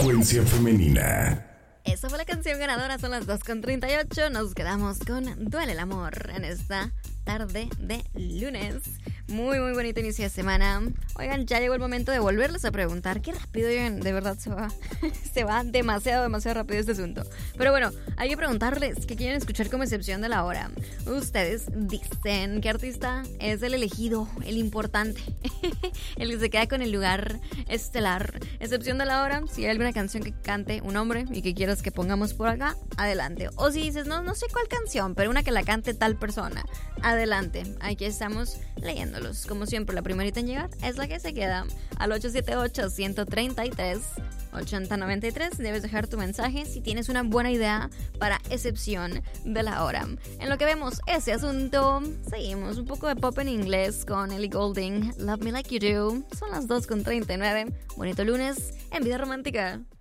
Frecuencia femenina. Esa fue la canción ganadora, son las 2:38. Nos quedamos con Duele el amor en esta tarde de lunes. Muy, muy bonito inicio de semana. Oigan, ya llegó el momento de volverles a preguntar. Qué rápido, oigan, de verdad se va. Se va demasiado rápido este asunto. Pero bueno, hay que preguntarles qué quieren escuchar como excepción de la hora. Ustedes dicen, ¿qué artista es el elegido, el importante? El que se queda con el lugar estelar. Excepción de la hora, si hay alguna canción que cante un hombre y que quieras que pongamos por acá, adelante. O si dices, no sé cuál canción, pero una que la cante tal persona, adelante. Aquí estamos leyéndolos. Como siempre, la primerita en llegar es la que se queda. Al 878-133-8093 debes dejar tu mensaje si tienes una buena idea para excepción de la hora. En lo que vemos ese asunto, seguimos un poco de pop en inglés con Ellie Goulding, Love Me Like You Do. Son las 2:39. Bonito lunes en Vida Romántica.